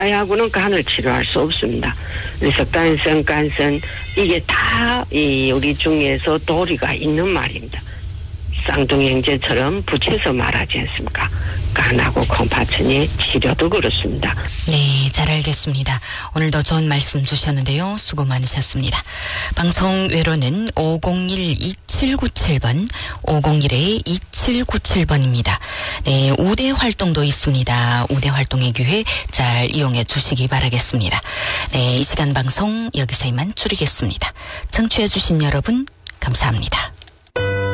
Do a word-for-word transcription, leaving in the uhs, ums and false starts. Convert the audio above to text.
하고는 간을 치료할 수 없습니다. 그래서 간선, 간선 이게 다 이 우리 중에서 도리가 있는 말입니다. 쌍둥이 형제처럼 붙여서 말하지 않습니까? 간하고 콩팥천의 치료도 그렇습니다. 네, 잘 알겠습니다. 오늘도 좋은 말씀 주셨는데요. 수고 많으셨습니다. 방송 외로는 오공일 이칠구칠 번, 오공일 이칠구칠 번입니다. 네, 우대 활동도 있습니다. 우대 활동의 기회 잘 이용해 주시기 바라겠습니다. 네, 이 시간 방송 여기서 이만 줄이겠습니다. 청취해 주신 여러분 감사합니다.